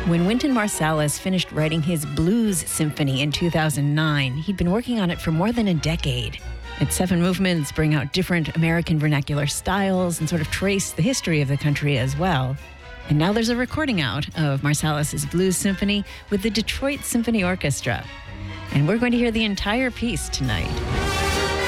When Wynton Marsalis finished writing his Blues Symphony in 2009, he'd been working on it for more than a decade. Its 7 movements bring out different American vernacular styles and sort of trace the history of the country as well. And now there's a recording out of Marsalis' Blues Symphony with the Detroit Symphony Orchestra. And we're going to hear the entire piece tonight.